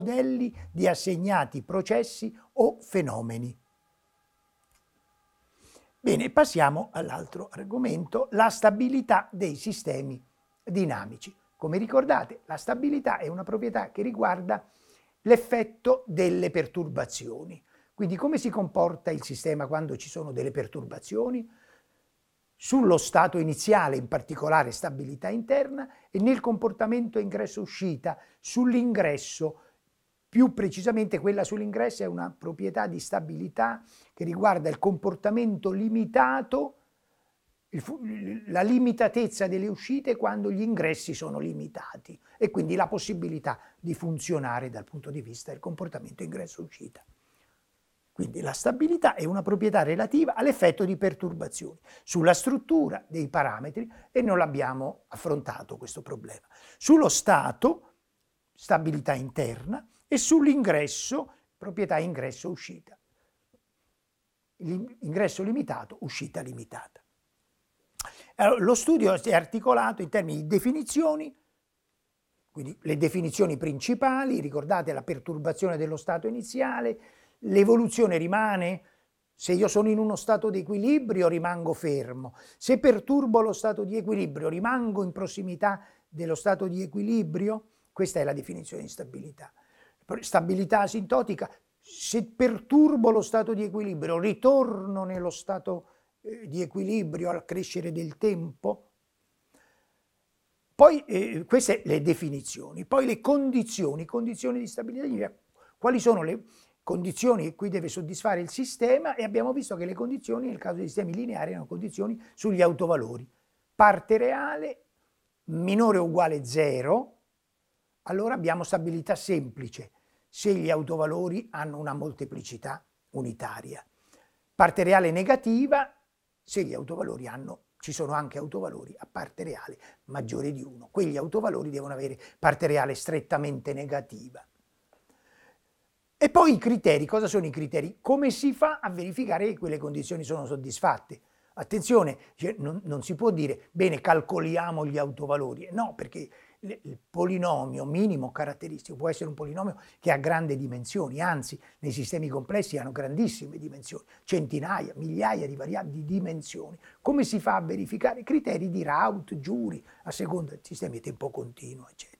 modelli di assegnati processi o fenomeni. Bene, passiamo all'altro argomento, la stabilità dei sistemi dinamici. Come ricordate, la stabilità è una proprietà che riguarda l'effetto delle perturbazioni. Quindi come si comporta il sistema quando ci sono delle perturbazioni? Sullo stato iniziale, in particolare stabilità interna, e nel comportamento ingresso-uscita, sull'ingresso. Più precisamente quella sull'ingresso è una proprietà di stabilità che riguarda il comportamento limitato, la limitatezza delle uscite quando gli ingressi sono limitati e quindi la possibilità di funzionare dal punto di vista del comportamento ingresso-uscita. Quindi la stabilità è una proprietà relativa all'effetto di perturbazioni sulla struttura dei parametri e non l'abbiamo affrontato questo problema. Sullo stato, stabilità interna, e sull'ingresso, proprietà ingresso-uscita. Ingresso limitato, uscita limitata. Allora, lo studio è articolato in termini di definizioni, quindi le definizioni principali, ricordate la perturbazione dello stato iniziale, l'evoluzione rimane, se io sono in uno stato di equilibrio rimango fermo, se perturbo lo stato di equilibrio rimango in prossimità dello stato di equilibrio, questa è la definizione di stabilità. Stabilità asintotica, se perturbo lo stato di equilibrio ritorno nello stato di equilibrio al crescere del tempo. Poi queste le definizioni, poi le condizioni di stabilità, quali sono le condizioni che qui deve soddisfare il sistema, e abbiamo visto che le condizioni nel caso dei sistemi lineari erano condizioni sugli autovalori. Parte reale minore o uguale 0, allora abbiamo stabilità semplice se gli autovalori hanno una molteplicità unitaria. Parte reale negativa se gli autovalori ci sono anche autovalori a parte reale maggiore di 1. Quegli autovalori devono avere parte reale strettamente negativa. E poi i criteri, cosa sono i criteri? Come si fa a verificare che quelle condizioni sono soddisfatte? Attenzione, non si può dire, bene, calcoliamo gli autovalori. No, perché il polinomio minimo caratteristico può essere un polinomio che ha grandi dimensioni, anzi, nei sistemi complessi hanno grandissime dimensioni, centinaia, migliaia di variabili di dimensioni. Come si fa a verificare? Criteri di Raoult, Giuri, a seconda del sistema di tempo continuo, eccetera.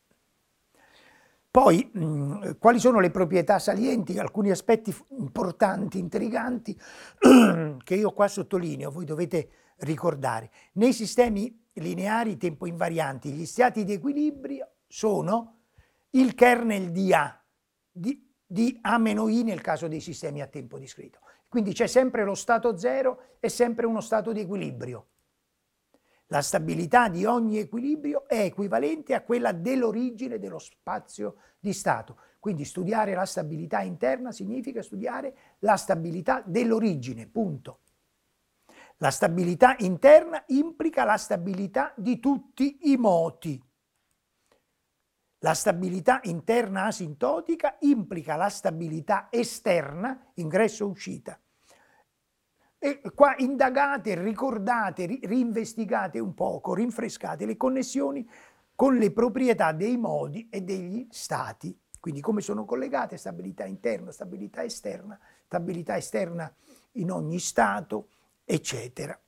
Poi, quali sono le proprietà salienti, alcuni aspetti importanti, intriganti, che io qua sottolineo, voi dovete ricordare. Nei sistemi lineari tempo invarianti, gli stati di equilibrio sono il kernel di A, di A-I nel caso dei sistemi a tempo discreto. Quindi c'è sempre lo stato 0 e sempre uno stato di equilibrio. La stabilità di ogni equilibrio è equivalente a quella dell'origine dello spazio di stato. Quindi studiare la stabilità interna significa studiare la stabilità dell'origine, punto. La stabilità interna implica la stabilità di tutti i moti. La stabilità interna asintotica implica la stabilità esterna, ingresso-uscita. E qua indagate, ricordate, rinvestigate un poco, rinfrescate le connessioni con le proprietà dei modi e degli stati. Quindi come sono collegate stabilità interna, stabilità esterna in ogni stato, eccetera.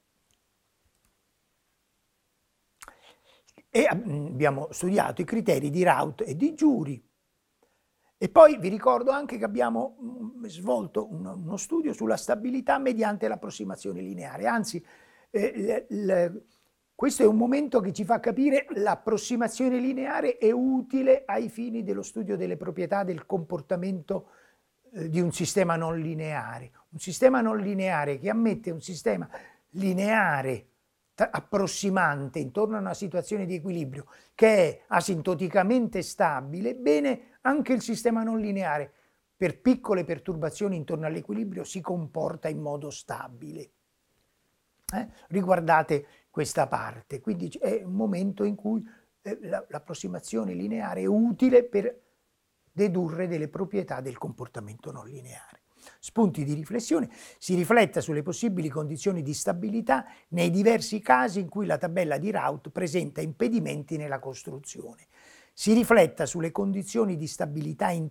E abbiamo studiato i criteri di Raoult e di Giuri. E poi vi ricordo anche che abbiamo svolto uno studio sulla stabilità mediante l'approssimazione lineare. Anzi, questo è un momento che ci fa capire l'approssimazione lineare è utile ai fini dello studio delle proprietà del comportamento di un sistema non lineare. Un sistema non lineare che ammette un sistema lineare approssimante intorno a una situazione di equilibrio che è asintoticamente stabile, bene, anche il sistema non lineare per piccole perturbazioni intorno all'equilibrio si comporta in modo stabile. Riguardate questa parte, quindi è un momento in cui l'approssimazione lineare è utile per dedurre delle proprietà del comportamento non lineare. Spunti di riflessione: si rifletta sulle possibili condizioni di stabilità nei diversi casi in cui la tabella di Raoult presenta impedimenti nella costruzione. si rifletta sulle condizioni di stabilità